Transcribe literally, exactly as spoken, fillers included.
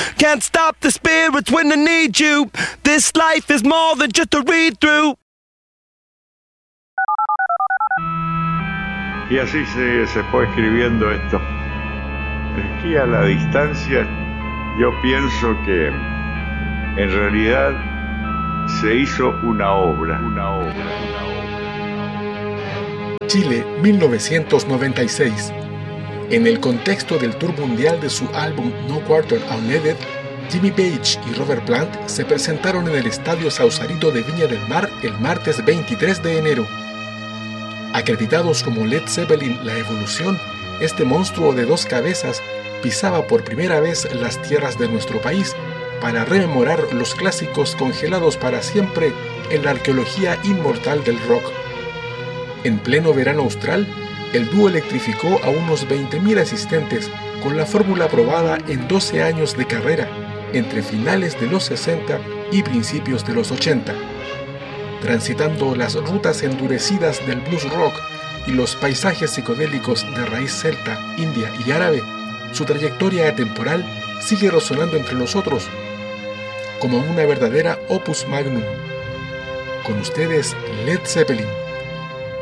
Can't stop the spirits when I need you. This life is more than just a read-through. Y así se, se fue escribiendo esto. Aquí a la distancia yo pienso que en realidad se hizo una obra, una obra, una obra. Chile, mil novecientos noventa y seis. En el contexto del tour mundial de su álbum No Quarter Unleaded, Jimmy Page y Robert Plant se presentaron en el Estadio Sausalito de Viña del Mar el martes veintitrés de enero. Acreditados como Led Zeppelin La Evolución, este monstruo de dos cabezas pisaba por primera vez las tierras de nuestro país para rememorar los clásicos congelados para siempre en la arqueología inmortal del rock. En pleno verano austral, el dúo electrificó a unos veinte mil asistentes con la fórmula probada en doce años de carrera, entre finales de los sesenta y principios de los ochenta. Transitando las rutas endurecidas del blues rock y los paisajes psicodélicos de raíz celta, india y árabe, su trayectoria atemporal sigue resonando entre nosotros como una verdadera opus magnum. Con ustedes, Led Zeppelin.